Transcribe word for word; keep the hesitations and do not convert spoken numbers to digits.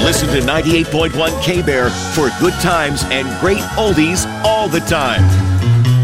Listen to ninety-eight point one K-Bear for good times and great oldies all the time.